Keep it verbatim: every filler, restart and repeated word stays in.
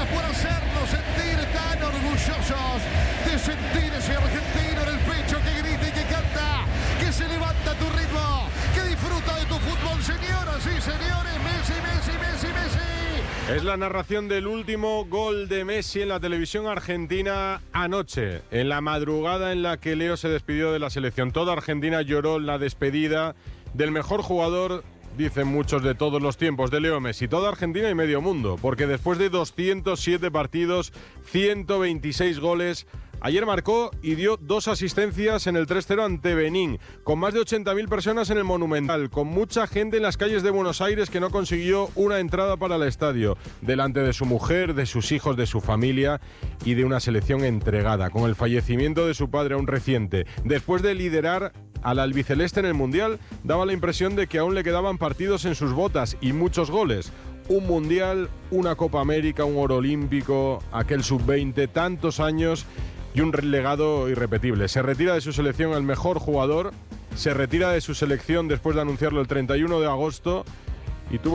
Gracias por hacernos sentir tan orgullosos de sentir ese argentino en el pecho que grita y que canta, que se levanta a tu ritmo, que disfruta de tu fútbol, señoras y señores. Messi, Messi, Messi, Messi. Es la narración del último gol de Messi en la televisión argentina anoche, en la madrugada en la que Leo se despidió de la selección. Toda Argentina lloró en la despedida del mejor jugador, dicen muchos, de todos los tiempos, de Leo Messi. Toda Argentina y medio mundo, porque después de doscientos siete partidos, ciento veintiséis goles, ayer marcó y dio dos asistencias en el tres cero ante Benín, con más de ochenta mil personas en el Monumental, con mucha gente en las calles de Buenos Aires que no consiguió una entrada para el estadio, delante de su mujer, de sus hijos, de su familia y de una selección entregada, con el fallecimiento de su padre aún reciente. Después de liderar al albiceleste en el Mundial, daba la impresión de que aún le quedaban partidos en sus botas y muchos goles. Un Mundial, una Copa América, un oro olímpico, aquel sub veinte, tantos años y un legado irrepetible. Se retira de su selección el mejor jugador, se retira de su selección después de anunciarlo el treinta y uno de agosto y tuvo